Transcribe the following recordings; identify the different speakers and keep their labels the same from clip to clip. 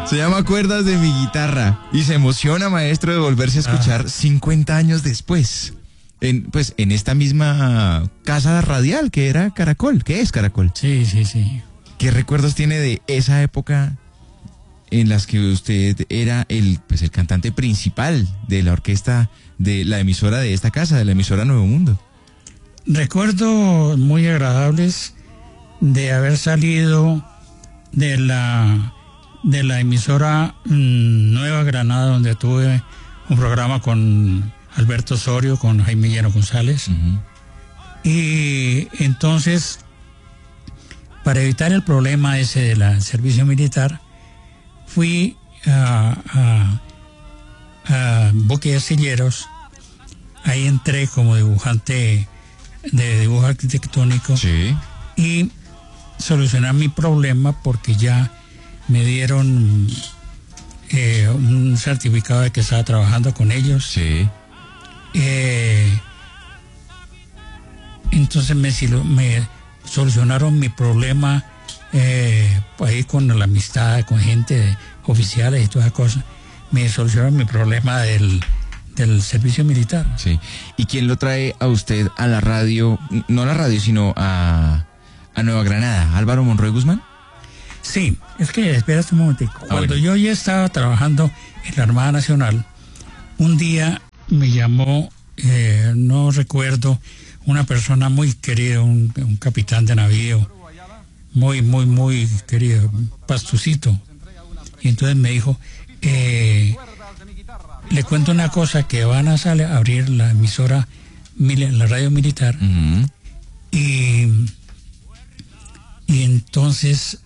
Speaker 1: Se llama Cuerdas de mi guitarra. Y se emociona, maestro, de volverse a escuchar 50 años después. En esta misma casa radial que era Caracol, que es Caracol.
Speaker 2: Sí, sí, sí.
Speaker 1: ¿Qué recuerdos tiene de esa época en las que usted era el cantante principal de la orquesta de la emisora de esta casa, de la emisora Nuevo Mundo?
Speaker 2: Recuerdos muy agradables de haber salido de la emisora Nueva Granada, donde tuve un programa con Alberto Osorio, con Jaime Lleno González.
Speaker 1: Uh-huh.
Speaker 2: Y entonces, para evitar el problema ese del servicio militar, fui a Buque de Astilleros. Ahí entré como dibujante de dibujo arquitectónico.
Speaker 1: Sí.
Speaker 2: Y solucionar mi problema porque ya me dieron un certificado de que estaba trabajando con ellos.
Speaker 1: Sí.
Speaker 2: Entonces me solucionaron mi problema ahí con la amistad, con gente oficiales y todas esas cosas. Me solucionaron mi problema del servicio militar.
Speaker 1: Sí. ¿Y quién lo trae a usted a la radio? No a la radio, sino a Nueva Granada. ¿Álvaro Monroy Guzmán?
Speaker 2: Sí, es que espérate un momentico. Cuando
Speaker 1: bueno.
Speaker 2: yo ya estaba trabajando en la Armada Nacional, un día me llamó, no recuerdo, una persona muy querida, un capitán de navío, muy, muy, muy querido, Pastucito. Y entonces me dijo, le cuento una cosa, que van a abrir la emisora, la radio militar,
Speaker 1: Uh-huh.
Speaker 2: y entonces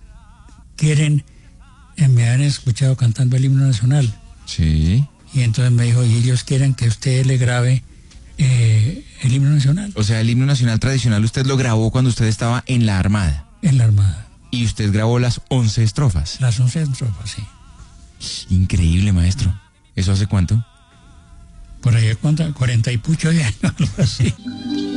Speaker 2: me han escuchado cantando el himno nacional.
Speaker 1: Sí.
Speaker 2: Y entonces me dijo, y ellos quieren que usted le grabe el himno nacional.
Speaker 1: O sea, el himno nacional tradicional usted lo grabó cuando usted estaba en la Armada.
Speaker 2: En la Armada.
Speaker 1: Y usted grabó las 11 estrofas.
Speaker 2: Las 11 estrofas, sí.
Speaker 1: Increíble, maestro. ¿Eso hace cuánto?
Speaker 2: Por ahí, 40 y pucho de años, algo así.